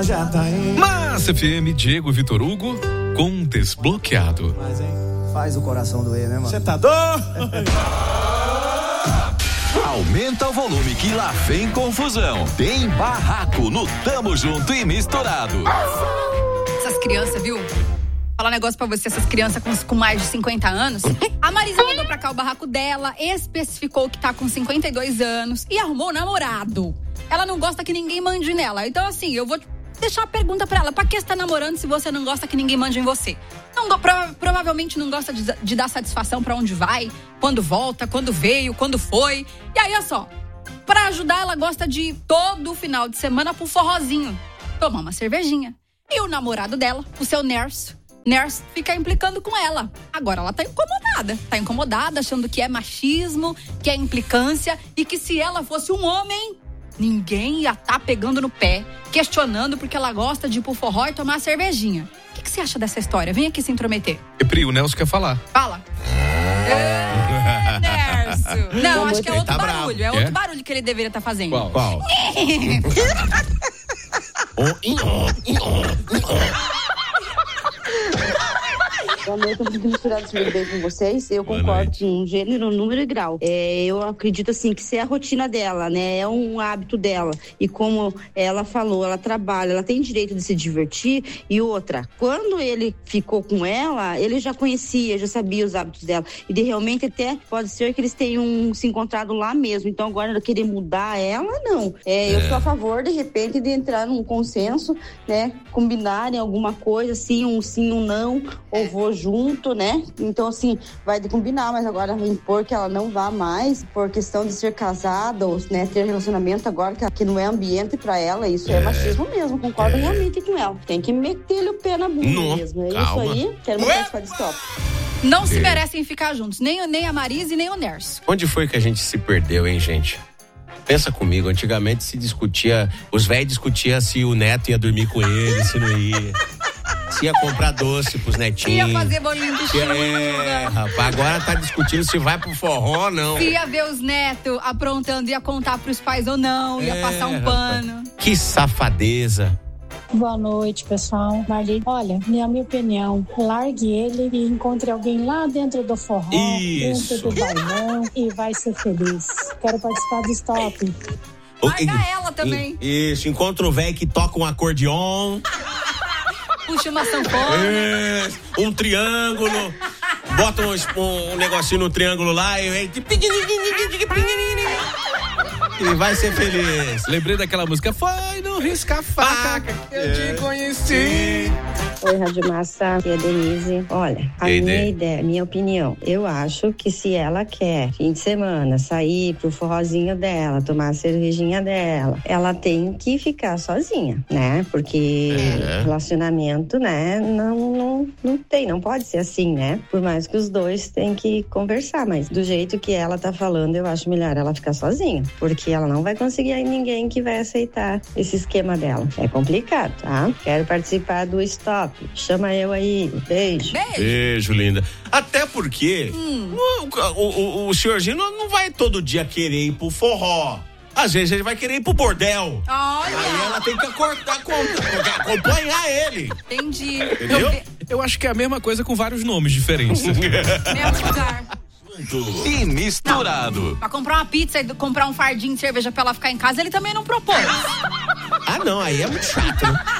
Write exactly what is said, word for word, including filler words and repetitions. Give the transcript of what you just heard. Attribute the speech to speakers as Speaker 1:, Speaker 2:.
Speaker 1: Já tá aí.
Speaker 2: Mas F M, Diego Vitor Hugo com Desbloqueado.
Speaker 1: Mas, hein? Faz o coração doer, né, mano? Você tá doido?
Speaker 3: Aumenta o volume que lá vem confusão. Tem barraco no Tamo Junto e Misturado.
Speaker 4: Essas crianças, viu? Falar um negócio pra você, essas crianças com, com mais de cinquenta anos. A Marisa mandou pra cá o barraco dela, especificou que tá com cinquenta e dois anos e arrumou um namorado. Ela não gosta que ninguém mande nela. Então, assim, eu vou deixar a pergunta pra ela. Pra que você tá namorando se você não gosta que ninguém mande em você? Não, prova, provavelmente não gosta de, de dar satisfação pra onde vai, quando volta, quando veio, quando foi. E aí, olha só. Pra ajudar, ela gosta de ir todo final de semana pro forrozinho. Tomar uma cervejinha. E o namorado dela, o seu Nerso, Nerso fica implicando com ela. Agora ela tá incomodada. Tá incomodada, achando que é machismo, que é implicância. E que se ela fosse um homem, ninguém ia tá pegando no pé, questionando porque ela gosta de ir pro forró e tomar uma cervejinha. O que, que você acha dessa história? Vem aqui se intrometer.
Speaker 2: E Pri, o Nelson quer falar.
Speaker 4: Fala. É, Nerso. Não, acho que é outro
Speaker 2: tá
Speaker 4: barulho.
Speaker 2: bravo.
Speaker 4: É outro
Speaker 2: É?
Speaker 4: barulho que ele deveria estar tá fazendo.
Speaker 2: Qual? Qual?
Speaker 5: Boa noite, eu preciso misturar tudo bem com vocês. Eu
Speaker 2: Boa
Speaker 5: concordo
Speaker 2: noite.
Speaker 5: com gênero, número e grau. É, eu acredito assim que se é a rotina dela, né, é um hábito dela. E como ela falou, ela trabalha, ela tem direito de se divertir. E outra, quando ele ficou com ela, ele já conhecia, já sabia os hábitos dela. E de realmente até pode ser que eles tenham se encontrado lá mesmo. Então agora ela querer mudar ela, não. É, eu
Speaker 2: É.
Speaker 5: sou a favor, de repente, de entrar num consenso, né, combinarem alguma coisa, assim, um sim, um não, ou vou junto, né? Então, assim, vai de combinar, mas agora impor que ela não vá mais por questão de ser casada ou, né, ter relacionamento agora que, que não é ambiente pra ela, isso é, é machismo mesmo, concordo é. realmente com ela. Tem que meter-lhe o pé na bunda
Speaker 2: No,
Speaker 5: mesmo. É
Speaker 2: calma.
Speaker 5: isso aí, quero uma participar de stop.
Speaker 4: Não se merecem ficar juntos, nem, nem a Marisa e nem o Nerso.
Speaker 6: Onde foi que a gente se perdeu, hein, gente? Pensa comigo, antigamente se discutia, os velhos discutiam se o neto ia dormir com ele, se não ia. Se ia comprar doce pros netinhos.
Speaker 4: Ia fazer bolinho de
Speaker 6: Se ia-
Speaker 4: chuva.
Speaker 6: É, rapaz, agora tá discutindo se vai pro forró ou não.
Speaker 4: Se ia ver os netos aprontando, ia contar pros pais ou não, ia
Speaker 6: É,
Speaker 4: passar um
Speaker 6: rapaz.
Speaker 4: pano.
Speaker 6: Que safadeza.
Speaker 7: Boa noite, pessoal. Marli, olha, na minha opinião, largue ele e encontre alguém lá dentro do forró,
Speaker 6: Isso.
Speaker 7: dentro do bailão e vai ser feliz. Quero participar do stop.
Speaker 4: Larga ela também.
Speaker 6: Isso, encontra o velho que toca um acordeon.
Speaker 4: Puxa uma sanfona.
Speaker 6: Isso, um triângulo. Bota um, um negocinho no triângulo lá e e vai ser feliz.
Speaker 2: Lembrei daquela música, foi no risca-faca que eu te conheci.
Speaker 8: Oi, Rádio Massa, aqui é Denise. Olha, a
Speaker 2: E aí,
Speaker 8: minha
Speaker 2: Dê?
Speaker 8: ideia, minha opinião, eu acho que se ela quer, fim de semana, sair pro forrozinho dela, tomar a cervejinha dela, ela tem que ficar sozinha, né? Porque
Speaker 6: É.
Speaker 8: relacionamento, né, não, não, não tem, não pode ser assim, né? Por mais que os dois têm que conversar, mas do jeito que ela tá falando, eu acho melhor ela ficar sozinha, porque ela não vai conseguir aí ninguém que vai aceitar esse esquema dela. É complicado, tá? Quero participar do stop. Chama eu aí. Beijo.
Speaker 4: Beijo.
Speaker 6: Beijo, linda. Até porque
Speaker 4: Hum.
Speaker 6: o, o, o, o senhorzinho não não vai todo dia querer ir pro forró. Às vezes ele vai querer ir pro bordel. Aí
Speaker 4: Olha,
Speaker 6: ela tem que acordar, acompanhar ele.
Speaker 4: entendi.
Speaker 6: Entendeu?
Speaker 2: Eu acho que é a mesma coisa com vários nomes diferentes.
Speaker 4: Mesmo lugar.
Speaker 3: E Misturado.
Speaker 4: Pra comprar uma pizza e comprar um fardinho de cerveja pra ela ficar em casa, ele também não propôs.
Speaker 6: Ah, não, aí é muito chato, né?